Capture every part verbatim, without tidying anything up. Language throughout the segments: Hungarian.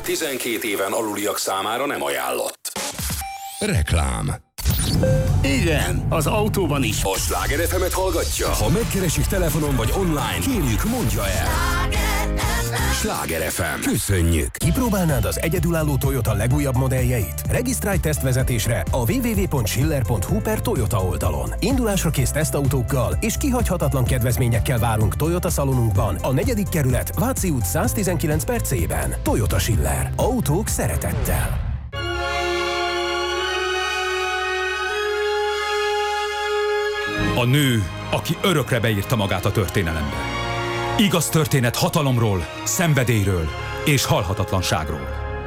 tizenkét éven aluliak számára nem ajánlott. Reklám. Igen, az autóban is. A Sláger ef emet hallgatja? Ha megkeresik telefonon vagy online, kérjük, mondja el. Sláger ef em. Köszönjük! Kipróbálnád az egyedülálló Toyota legújabb modelljeit? Regisztrálj tesztvezetésre a double-u double-u double-u pont schiller pont hu per Toyota oldalon. Indulásra kész tesztautókkal és kihagyhatatlan kedvezményekkel várunk Toyota szalonunkban, a negyedik kerület, Váci út száztizenkilenc per C-ben. Toyota Schiller. Autók szeretettel. A nő, aki örökre beírta magát a történelembe. Igaz történet hatalomról, szenvedélyről és halhatatlanságról.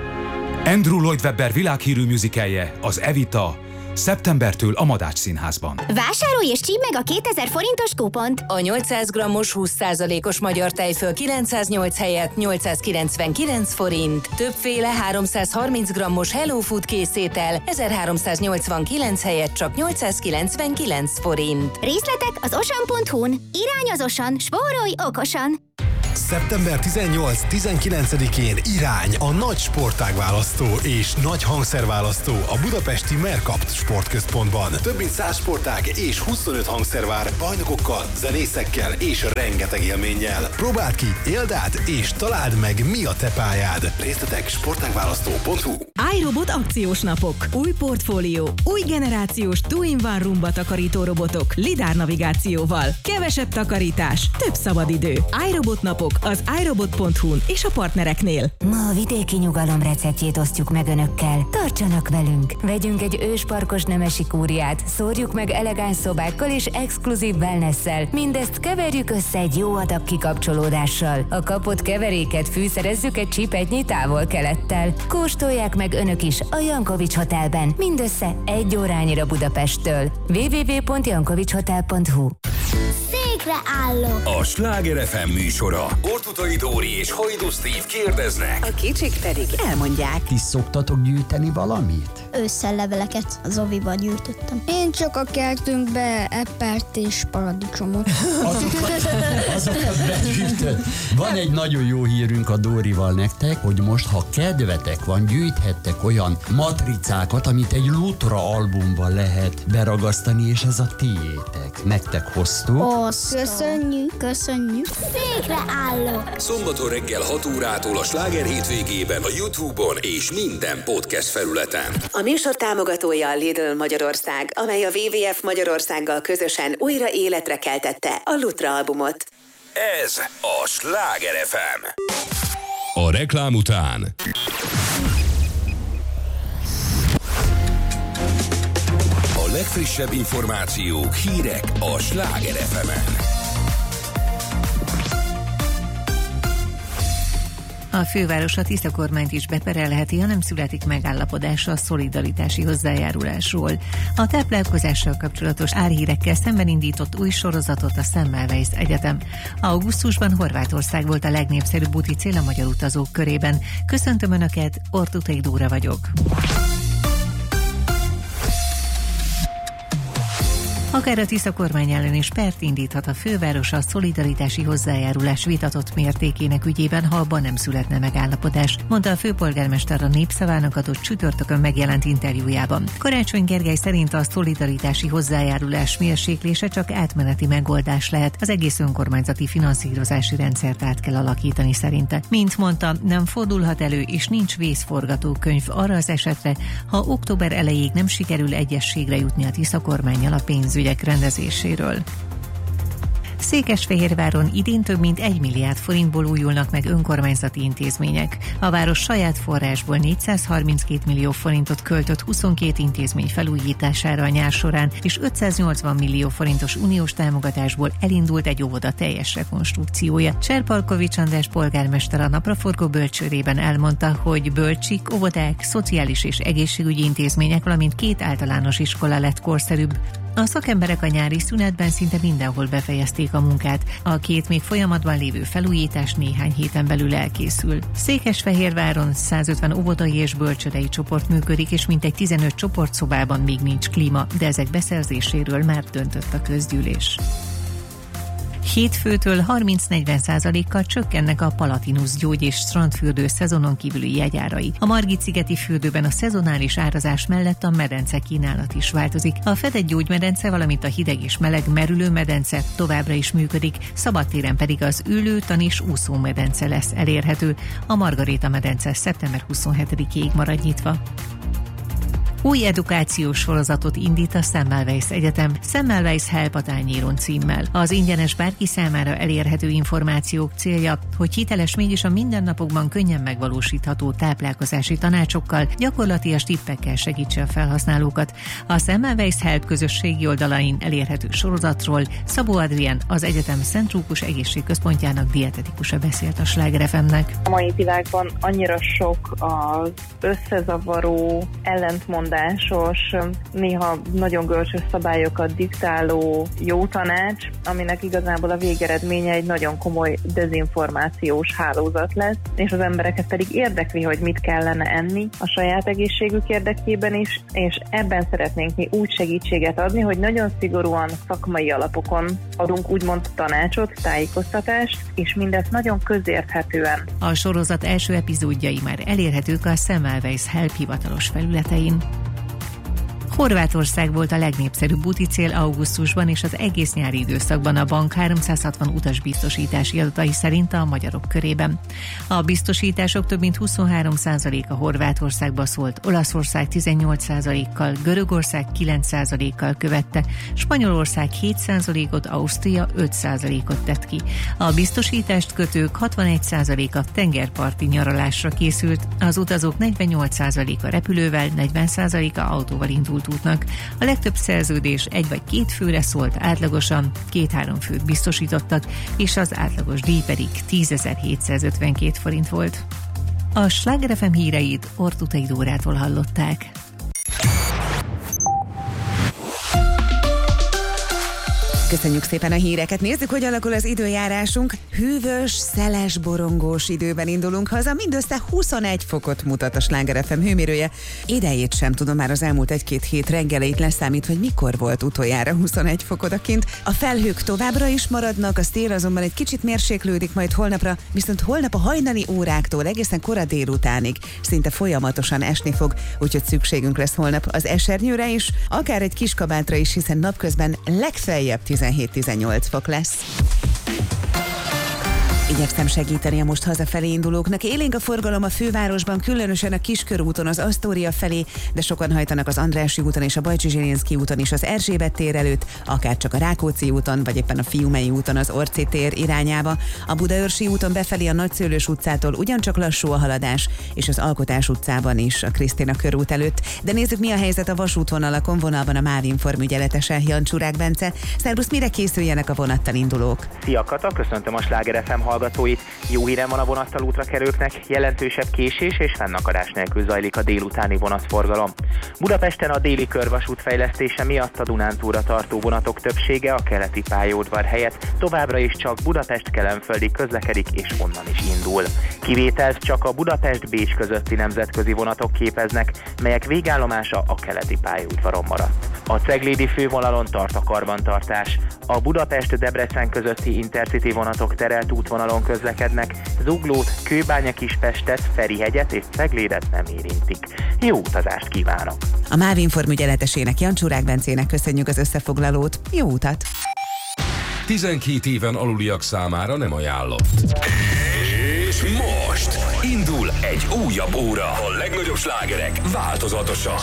Andrew Lloyd Webber világhírű musicalje, az Evita, szeptembertől a Madács Színházban. Vásárolj és csípd meg a kétezer forintos kupont! A nyolcszáz grammos húsz százalékos magyar tejföl kilencszáznyolc helyett nyolcszázkilencvenkilenc forint. Többféle háromszázharminc grammos Hello Food készétel ezerháromszáznyolcvankilenc helyett csak nyolcszázkilencvenkilenc forint. Részletek az osan pont hu-n. Irány az Osan, spórolj okosan! szeptember tizennyolc-tizenkilencedikén irány a nagy sportágválasztó és nagy hangszerválasztó a budapesti Mercapt Sportközpontban. Több mint száz sportág és huszonöt hangszervár bajnokokkal, zenészekkel és rengeteg élménnyel. Próbáld ki, éld át és találd meg, mi a te pályád. Részletek sportágválasztó pont hu. iRobot akciós napok. Új portfólió. Új generációs two-in-one rumba takarító robotok. lidár navigációval. Kevesebb takarítás. Több szabadidő. iRobot napok az iRobot pont hu-n és a partnereknél. Ma a vidéki nyugalom receptjét osztjuk meg önökkel. Tartsanak velünk! Vegyünk egy ősparkos nemesi kúriát, szórjuk meg elegáns szobákkal és exkluzív wellnesszel. Mindezt keverjük össze egy jó adag kikapcsolódással. A kapott keveréket fűszerezzük egy csipetnyi távol-kelettel. Kóstolják meg önök is a Jankovics Hotelben, mindössze egy órányira Budapesttől. double-u double-u double-u pont jankovics hotel pont hu. Székre állok! A Sláger ef em műsora. Ortutai Dóri és Hajdú Steve kérdeznek. A kicsik pedig elmondják. Ti szoktatok gyűjteni valamit? Ősszel leveleket az oviban gyűjtöttem. Én csak a kertünkbe eppert és paradicsomot. Azokat, azokat begyűjtött. Van egy nagyon jó hírünk a Dórival nektek, hogy most, ha kedvetek van, gyűjthettek olyan matricákat, amit egy Lutra albumban lehet beragasztani, és ez a tiétek. Nektek hoztuk. Osztom. Köszönjük, köszönjük. Székre állok! Szombaton reggel hat órától a Sláger hétvégében a YouTube-on és minden podcast felületen. A műsor támogatója a Lidl Magyarország, amely a dupla vé vé ef Magyarországgal közösen újra életre keltette a Lutra albumot. Ez a Sláger ef em. A reklám után a legfrissebb információk, hírek a Sláger ef emen. A főváros a Tisza kormányt is beperelheti, ha nem születik megállapodása a szolidaritási hozzájárulásról. A táplálkozással kapcsolatos álhírekkel szemben indított új sorozatot a Semmelweis Egyetem. Augusztusban Horvátország volt a legnépszerűbb úti cél a magyar utazók körében. Köszöntöm Önöket, Ortutai Dóra vagyok. Akár a Tisza kormány ellen is pert indíthat a főváros a szolidaritási hozzájárulás vitatott mértékének ügyében, ha abban nem születne megállapodás, mondta a főpolgármester a Népszavának adott csütörtökön megjelent interjújában. Karácsony Gergely szerint a szolidaritási hozzájárulás mérséklése csak átmeneti megoldás lehet, az egész önkormányzati finanszírozási rendszert át kell alakítani szerinte. Mint mondta, nem fordulhat elő és nincs vészforgatókönyv arra az esetre, ha október elejéig nem sikerül egyességre jutni a Tisza kormánnyal a pénzügy ügyek rendezéséről. Székesfehérváron idén több mint egy milliárd forintból újulnak meg önkormányzati intézmények. A város saját forrásból négyszázharminckét millió forintot költött huszonkét intézmény felújítására a nyár során, és ötszáznyolcvan millió forintos uniós támogatásból elindult egy óvoda teljes rekonstrukciója. Cserpalkovics András polgármester a napraforgó bölcsőrében elmondta, hogy bölcsik, óvodák, szociális és egészségügyi intézmények, valamint két általános iskola lett korszerűbb. A szakemberek a nyári szünetben szinte mindenhol befejezték a munkát. A két még folyamatban lévő felújítás néhány héten belül elkészül. Székesfehérváron százötven óvodai és bölcsődei csoport működik, és mintegy tizenöt csoportszobában még nincs klíma, de ezek beszerzéséről már döntött a közgyűlés. Hétfőtől harminc-negyven százalékkal csökkennek a Palatinus gyógy- és strandfürdő szezonon kívüli jegyárai. A Margit-szigeti fürdőben a szezonális árazás mellett a medence kínálat is változik. A fedett gyógymedence, valamint a hideg és meleg merülő medence továbbra is működik, szabadtéren pedig az ülő, tan és úszómedence lesz elérhető. A Margaréta medence szeptember huszonhetedikéig marad nyitva. Új edukációs sorozatot indít a Semmelweis Egyetem, Semmelweis Help a tányéron címmel. Az ingyenes bárki számára elérhető információk célja, hogy hiteles, mégis a mindennapokban könnyen megvalósítható táplálkozási tanácsokkal, gyakorlatias tippekkel segítse a felhasználókat. A Semmelweis Help közösségi oldalain elérhető sorozatról Szabó Adrián, az egyetem Szent Lúkus egészségközpontjának dietetikusa beszélt a Sláger ef em-nek. A mai világban annyira sok az összezavaró, ellentmondás, néha nagyon görcsös szabályokat diktáló jó tanács, aminek igazából a végeredménye egy nagyon komoly dezinformációs hálózat lesz, és az embereket pedig érdekli, hogy mit kellene enni a saját egészségük érdekében is, és ebben szeretnénk mi úgy segítséget adni, hogy nagyon szigorúan szakmai alapokon adunk úgymond tanácsot, tájékoztatást, és mindezt nagyon közérthetően. A sorozat első epizódjai már elérhetők a Semmelweis Help hivatalos felületein. Horvátország volt a legnépszerűbb úticél augusztusban, és az egész nyári időszakban a bank háromszázhatvan utasbiztosítási adatai szerint a magyarok körében. A biztosítások több mint huszonhárom százaléka Horvátországba szólt, Olaszország tizennyolc százalékkal, Görögország kilenc százalékkal követte, Spanyolország hét százalékot, Ausztria öt százalékot tett ki. A biztosítást kötők hatvanegy százaléka tengerparti nyaralásra készült, az utazók negyvennyolc százaléka repülővel, negyven százaléka autóval indult útnak. A legtöbb szerződés egy vagy két főre szólt átlagosan, két-három főt biztosítottak, és az átlagos díj pedig tízezer-hétszázötvenkét forint volt. A Sláger ef em híreit Ortutai Dórától hallották. Köszönjük szépen a híreket. Nézzük, hogy alakul az időjárásunk. Hűvös, szeles, borongós időben indulunk haza. Mindössze huszonegy fokot mutat a Sláger ef em hőmérője. Idejét sem tudom, már az elmúlt egy-két hét reggeleit leszámít, hogy mikor volt utoljára huszonegy fok odakint. A felhők továbbra is maradnak, a szél azonban egy kicsit mérséklődik majd holnapra, viszont holnap a hajnali óráktól egészen kora délutánig szinte folyamatosan esni fog, úgyhogy szükségünk lesz holnap az esernyőre is, akár egy kis kabátra is, hiszen napközben legfeljebb tizenhét-tizennyolc fok lesz. Igyekszem segíteni a most hazafelé indulóknak. Élénk a forgalom a fővárosban, különösen a Kiskörúton, az Asztória felé, de sokan hajtanak az Andrássy úton és a Bajcsi Zsilinszky úton is az Erzsébet tér előtt, akár csak a Rákóczi úton, vagy éppen a Fiumei úton az Orci tér irányába. A Budaörsi úton befelé a Nagyszőlős utcától ugyancsak lassú a haladás, és az Alkotás utcában is a Krisztina körút előtt. De nézzük, mi a helyzet a vasútvonalakon, vonalban a MÁV Inform ügyeletese, Jancsúrák Bence. Szerbusz, mire készüljenek a vonattal indulók? Szia Kata, köszöntöm a Sláger ef em hallgatóit. Jó hírem van a vonattal útra kerülőknek, jelentősebb késés és fennakadás nélkül zajlik a délutáni vonatforgalom. Budapesten a déli körvasút fejlesztése miatt a Dunántúra tartó vonatok többsége a keleti pályaudvar helyett továbbra is csak Budapest-Kelenföldig közlekedik és onnan is indul. Kivételt csak a Budapest-Bécs közötti nemzetközi vonatok képeznek, melyek végállomása a keleti pályaudvaron maradt. A ceglédi fővonalon tart a karbantartás. A Budapest-Debrecen közötti Intercity vonatok terelt útvonalon közlekednek, Zuglót, Kőbánya-Kispestet, Ferihegyet és Ceglédet nem érintik. Jó utazást kívánok! A MÁV Inform ügyeletesének, Jancsúrák Bencének köszönjük az összefoglalót. Jó utat! tizenkét éven aluliak számára nem ajánlott. És most indul egy újabb óra. A legnagyobb slágerek változatosan.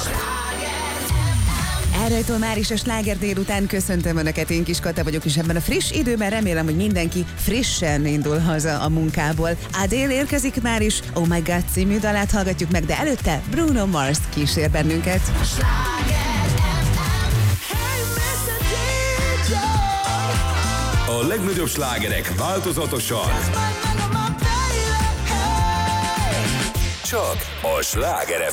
Elrajtól már is a Sláger délután, köszöntöm Önöket, én Kis Kata vagyok, és ebben a friss időben remélem, hogy mindenki frissen indul haza a munkából. Adele érkezik már is, Oh My God című dalát hallgatjuk meg, de előtte Bruno Mars kísér bennünket. A legnagyobb slágerek változatosan. Csak a Sláger